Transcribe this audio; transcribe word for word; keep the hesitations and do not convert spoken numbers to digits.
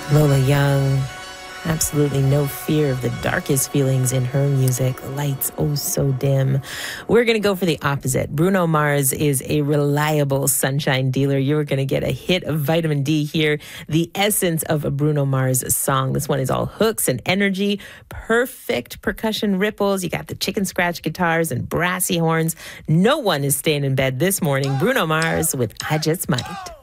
Lola Young, absolutely no fear of the darkest feelings in her music. Lights, oh so dim. We're going to go for the opposite. Bruno Mars is a reliable sunshine dealer. You're going to get a hit of vitamin D here. The essence of a Bruno Mars song. This one is all hooks and energy, perfect percussion ripples. You got the chicken scratch guitars and brassy horns. No one is staying in bed this morning. Bruno Mars with I Just Might.